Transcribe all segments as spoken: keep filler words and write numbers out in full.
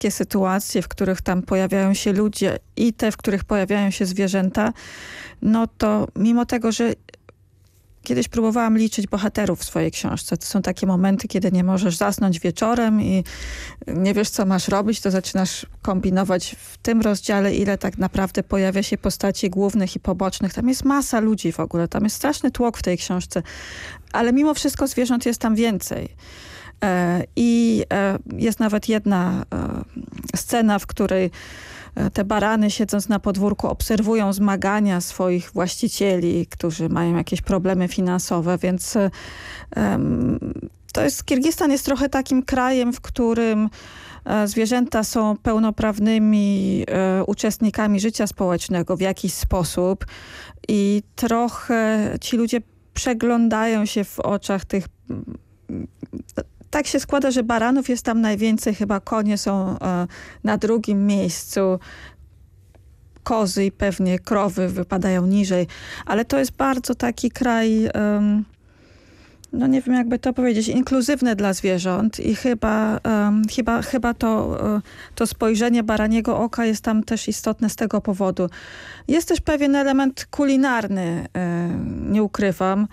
wszystkie sytuacje, w których tam pojawiają się ludzie i te, w których pojawiają się zwierzęta, no to mimo tego, że kiedyś próbowałam liczyć bohaterów w swojej książce. To są takie momenty, kiedy nie możesz zasnąć wieczorem i nie wiesz, co masz robić, to zaczynasz kombinować w tym rozdziale, ile tak naprawdę pojawia się postaci głównych i pobocznych. Tam jest masa ludzi w ogóle, tam jest straszny tłok w tej książce, ale mimo wszystko zwierząt jest tam więcej. I jest nawet jedna scena, w której te barany, siedząc na podwórku, obserwują zmagania swoich właścicieli, którzy mają jakieś problemy finansowe, więc um, to jest, Kirgistan jest trochę takim krajem, w którym e, zwierzęta są pełnoprawnymi e, uczestnikami życia społecznego w jakiś sposób i trochę ci ludzie przeglądają się w oczach tych... Tak się składa, że baranów jest tam najwięcej, chyba konie są e, na drugim miejscu, kozy i pewnie krowy wypadają niżej, ale to jest bardzo taki kraj, um, no nie wiem jakby to powiedzieć, inkluzywny dla zwierząt i chyba, um, chyba, chyba to, to spojrzenie baraniego oka jest tam też istotne z tego powodu. Jest też pewien element kulinarny, e, nie ukrywam,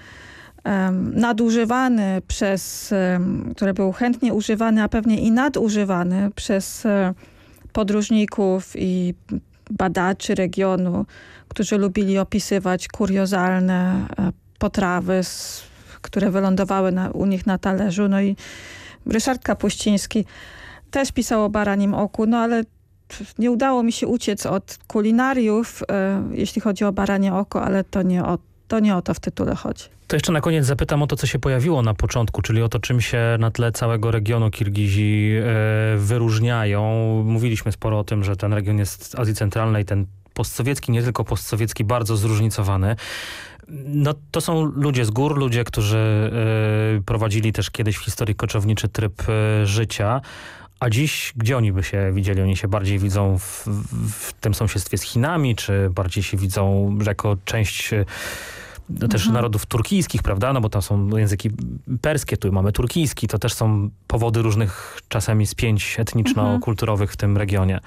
nadużywany przez, który był chętnie używany, a pewnie i nadużywany przez podróżników i badaczy regionu, którzy lubili opisywać kuriozalne potrawy, które wylądowały na, u nich na talerzu. No i Ryszard Kapuściński też pisał o baranim oku, no ale nie udało mi się uciec od kulinariów, jeśli chodzi o baranie oko, ale to nie o, to nie o to w tytule chodzi. To jeszcze na koniec zapytam o to, co się pojawiło na początku, czyli o to, czym się na tle całego regionu Kirgizi e, wyróżniają. Mówiliśmy sporo o tym, że ten region jest z Azji Centralnej, ten postsowiecki, nie tylko postsowiecki, bardzo zróżnicowany. No, to są ludzie z gór, ludzie, którzy e, prowadzili też kiedyś w historii koczowniczy tryb e, życia. A dziś, gdzie oni by się widzieli? Oni się bardziej widzą w, w tym sąsiedztwie z Chinami, czy bardziej się widzą jako część... No też mhm. narodów turkijskich, prawda? No bo tam są języki perskie, tu mamy turkijski. To też są powody różnych czasami spięć etniczno-kulturowych w tym regionie.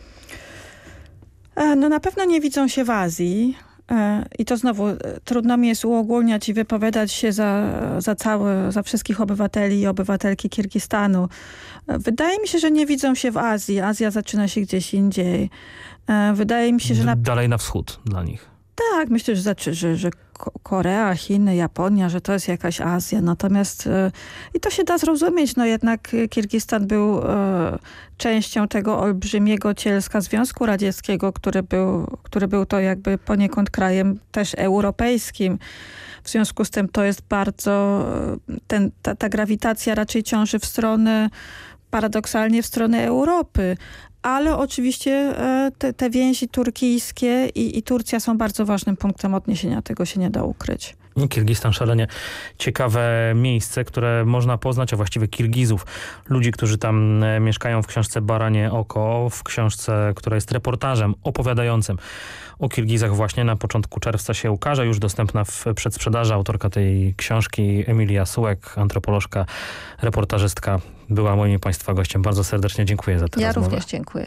No na pewno nie widzą się w Azji. I to znowu trudno mi jest uogólniać i wypowiadać się za, za całe, za wszystkich obywateli i obywatelki Kirgistanu. Wydaje mi się, że nie widzą się w Azji. Azja zaczyna się gdzieś indziej. Wydaje mi się, że... Na... Dalej na wschód dla nich. Tak, myślę, że, że, że Korea, Chiny, Japonia, że to jest jakaś Azja. Natomiast e, i to się da zrozumieć, no jednak Kirgistan był e, częścią tego olbrzymiego cielska Związku Radzieckiego, który był, który był to jakby poniekąd krajem też europejskim. W związku z tym to jest bardzo, ten, ta, ta grawitacja raczej ciąży w stronę, paradoksalnie w stronę Europy. Ale oczywiście te, te więzi turkijskie i, i Turcja są bardzo ważnym punktem odniesienia. Tego się nie da ukryć. Kirgistan szalenie ciekawe miejsce, które można poznać, a właściwie Kirgizów. Ludzi, którzy tam mieszkają w książce Baranie oko, w książce, która jest reportażem opowiadającym o Kirgizach właśnie na początku czerwca się ukaże. Już dostępna w przedsprzedaży. Autorka tej książki Emilia Sułek, antropolożka, reportażystka, była moim Państwa gościem. Bardzo serdecznie dziękuję za tę ja rozmowę. Ja również dziękuję.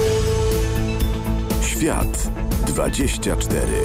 Świat dwadzieścia cztery.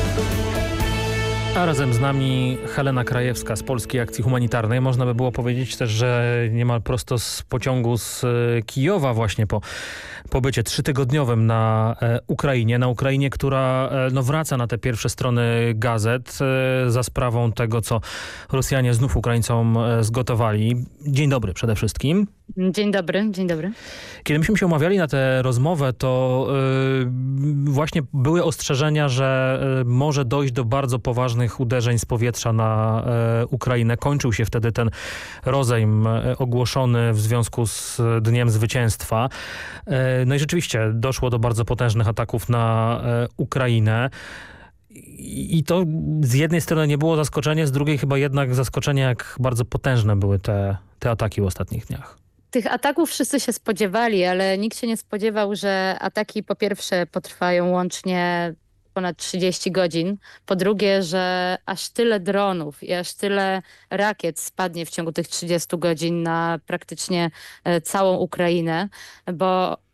A razem z nami Helena Krajewska z Polskiej Akcji Humanitarnej. Można by było powiedzieć też, że niemal prosto z pociągu z Kijowa właśnie po pobycie trzytygodniowym na e, Ukrainie. Na Ukrainie, która e, no, wraca na te pierwsze strony gazet e, za sprawą tego, co Rosjanie znów Ukraińcom e, zgotowali. Dzień dobry przede wszystkim. Dzień dobry, dzień dobry. Kiedy myśmy się umawiali na tę rozmowę, to yy, właśnie były ostrzeżenia, że yy, może dojść do bardzo poważnych uderzeń z powietrza na yy, Ukrainę. Kończył się wtedy ten rozejm yy, ogłoszony w związku z Dniem Zwycięstwa. Yy, no i rzeczywiście doszło do bardzo potężnych ataków na yy, Ukrainę. I to z jednej strony nie było zaskoczenie, z drugiej chyba jednak zaskoczenie, jak bardzo potężne były te, te ataki w ostatnich dniach. Tych ataków wszyscy się spodziewali, ale nikt się nie spodziewał, że ataki po pierwsze potrwają łącznie ponad trzydzieści godzin. Po drugie, że aż tyle dronów i aż tyle rakiet spadnie w ciągu tych trzydziestu godzin na praktycznie e, całą Ukrainę, bo